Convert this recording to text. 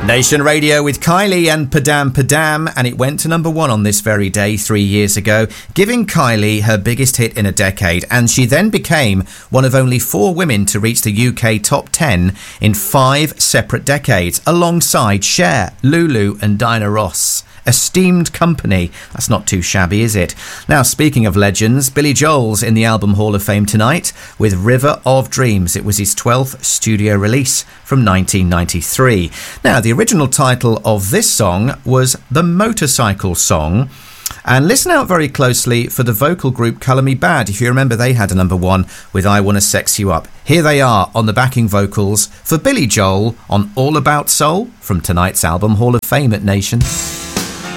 Nation Radio with Kylie and Padam Padam, and it went to number 1 on this very day 3 years ago, giving Kylie her biggest hit in a decade, and she then became one of only 4 women to reach the UK top 10 in 5 separate decades, alongside Cher, Lulu and Diana Ross. Esteemed company. That's not too shabby, is it? Now, speaking of legends, Billy Joel's in the Album Hall of Fame tonight with River of Dreams. It was his 12th studio release from 1993. Now, the original title of this song was The Motorcycle Song. And listen out very closely for the vocal group Colour Me Bad. If you remember, they had a number 1 with I Wanna Sex You Up. Here they are on the backing vocals for Billy Joel on All About Soul from tonight's Album Hall of Fame at Nation.